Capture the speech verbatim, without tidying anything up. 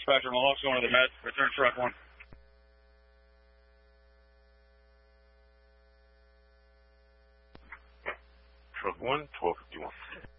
Dispatcher Mahomes going to the med. Return truck one. Truck one, twelve fifty-one.